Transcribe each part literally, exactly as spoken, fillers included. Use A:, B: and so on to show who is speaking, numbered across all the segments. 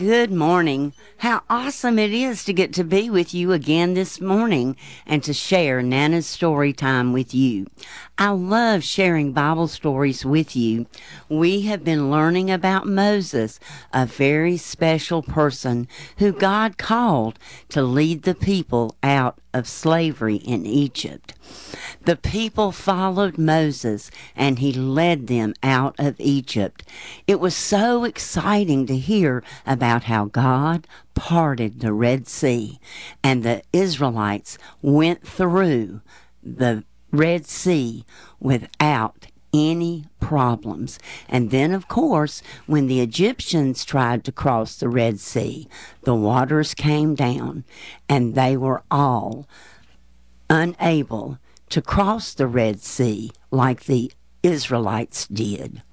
A: Good morning. How awesome it is to get to be with you again this morning and to share Nana's story time with you. I love sharing Bible stories with you. We have been learning about Moses, a very special person who God called to lead the people out of slavery in Egypt. The people followed Moses and he led them out of Egypt. It was so exciting to hear about how God parted the Red Sea and the Israelites went through the Red Sea without any problems. And then, of course, when the Egyptians tried to cross the Red Sea, the waters came down and they were all unable to cross the Red Sea like the Israelites did.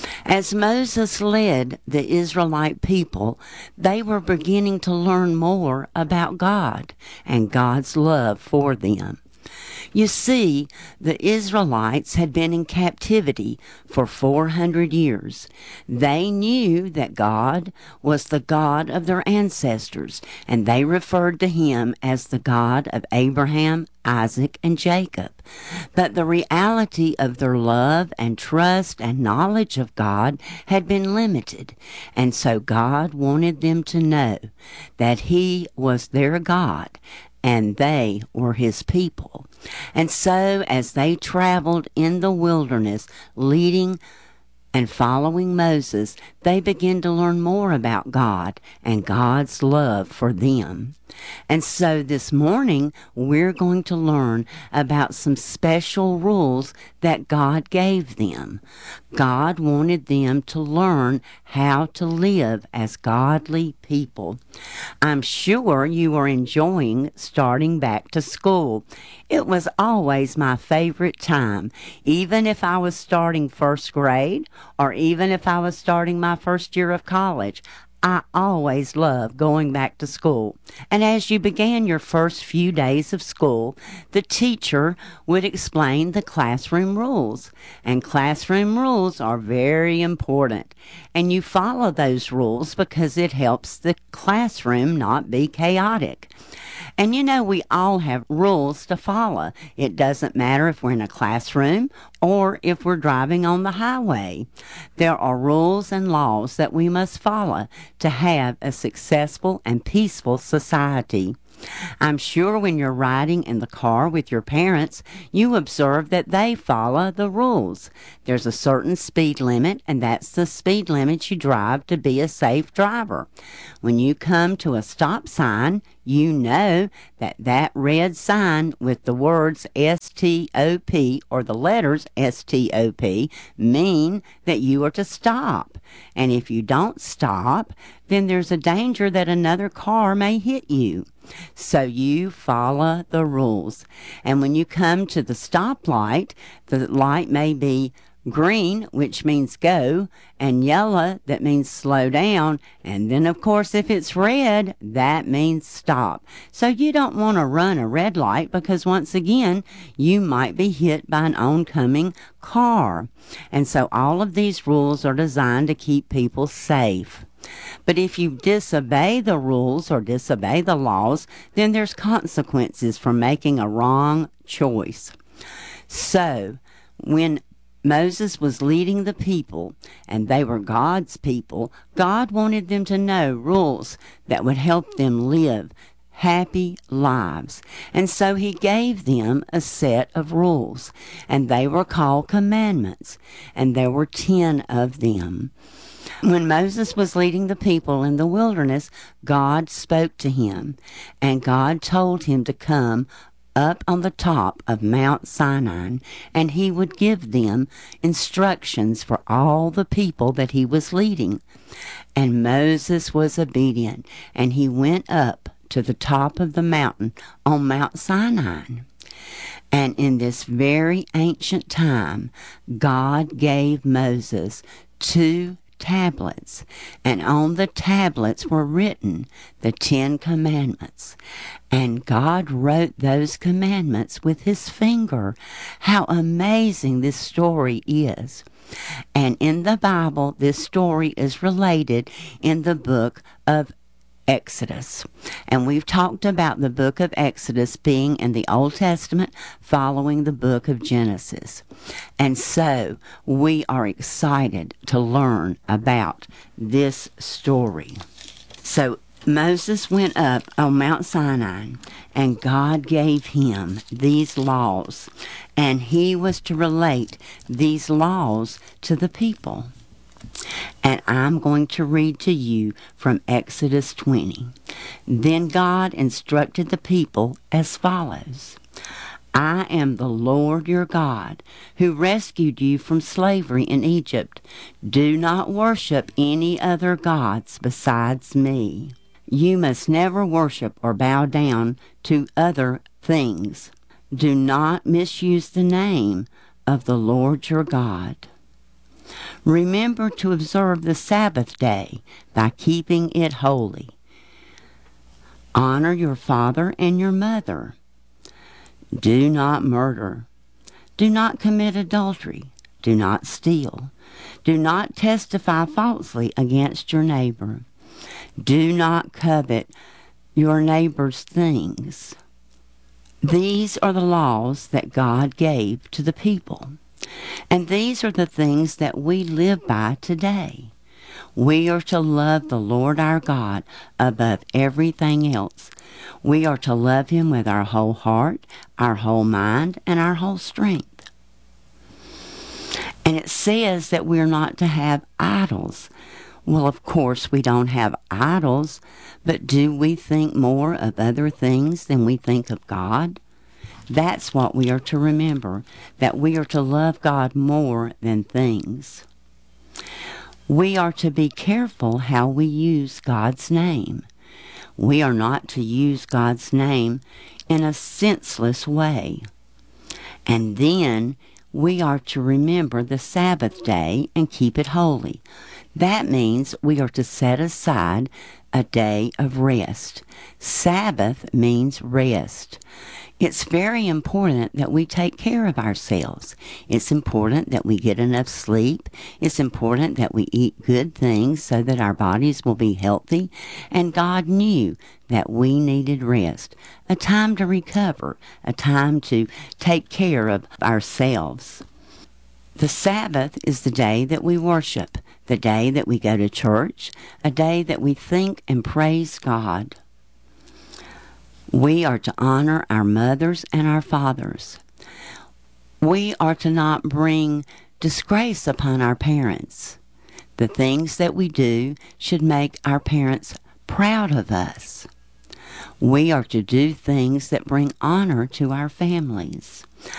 A: As Moses led the Israelite people, they were beginning to learn more about God and God's love for them. You see, the Israelites had been in captivity for four hundred years. They knew that God was the God of their ancestors, and they referred to him as the God of Abraham, Isaac, and Jacob. But the reality of their love and trust and knowledge of God had been limited, and so God wanted them to know that he was their God and they were his people. And so as they traveled in the wilderness, leading and following Moses, they began to learn more about God and God's love for them. And so this morning, we're going to learn about some special rules that God gave them. God wanted them to learn how to live as godly people. I'm sure you are enjoying starting back to school. It was always my favorite time, even if I was starting first grade or even if I was starting my first year of college. I always loved going back to school. And as you began your first few days of school, the teacher would explain the classroom rules. And classroom rules are very important. And you follow those rules because it helps the classroom not be chaotic. And you know, we all have rules to follow. It doesn't matter if we're in a classroom or if we're driving on the highway. There are rules and laws that we must follow to have a successful and peaceful society. I'm sure when you're riding in the car with your parents, you observe that they follow the rules. There's a certain speed limit, and that's the speed limit you drive to be a safe driver. When you come to a stop sign, you know that that red sign with the words S T O P or the letters S T O P mean that you are to stop. And if you don't stop, then there's a danger that another car may hit you. So you follow the rules. And when you come to the stoplight, the light may be green, which means go, and yellow, that means slow down, and then of course if it's red, that means stop. So you don't want to run a red light because once again, you might be hit by an oncoming car. And so all of these rules are designed to keep people safe. But if you disobey the rules or disobey the laws, then there's consequences for making a wrong choice. So when Moses was leading the people, and they were God's people, God wanted them to know rules that would help them live happy lives. And so he gave them a set of rules, and they were called commandments, and there were ten of them. When Moses was leading the people in the wilderness, God spoke to him, and God told him to come up on the top of Mount Sinai, and he would give them instructions for all the people that he was leading. And Moses was obedient, and he went up to the top of the mountain on Mount Sinai. And in this very ancient time, God gave Moses two tablets, and on the tablets were written the Ten Commandments. And God wrote those commandments with his finger. How amazing this story is. And in the Bible, this story is related in the book of Exodus. And we've talked about the book of Exodus being in the Old Testament following the book of Genesis. And so we are excited to learn about this story. So Moses went up on Mount Sinai, and God gave him these laws, and he was to relate these laws to the people. And I'm going to read to you from Exodus twenty. Then God instructed the people as follows. I am the Lord your God, who rescued you from slavery in Egypt. Do not worship any other gods besides me. You must never worship or bow down to other things. Do not misuse the name of the Lord your God. Remember to observe the Sabbath day by keeping it holy. Honor your father and your mother. Do not murder. Do not commit adultery. Do not steal. Do not testify falsely against your neighbor. Do not covet your neighbor's things. These are the laws that God gave to the people. And these are the things that we live by today. We are to love the Lord our God above everything else. We are to love him with our whole heart, our whole mind, and our whole strength. And it says that we're not to have idols. Well, of course, we don't have idols, but do we think more of other things than we think of God? That's what we are to remember, that we are to love God more than things. We are to be careful how we use God's name. We are not to use God's name in a senseless way. And then we are to remember the Sabbath day and keep it holy. That means we are to set aside a day of rest. Sabbath means rest. It's very important that we take care of ourselves. It's important that we get enough sleep. It's important that we eat good things so that our bodies will be healthy. And God knew that we needed rest, a time to recover, a time to take care of ourselves. The Sabbath is the day that we worship, the day that we go to church, a day that we think and praise God. We are to honor our mothers and our fathers. We are to not bring disgrace upon our parents. The things that we do should make our parents proud of us. We are to do things that bring honor to our families.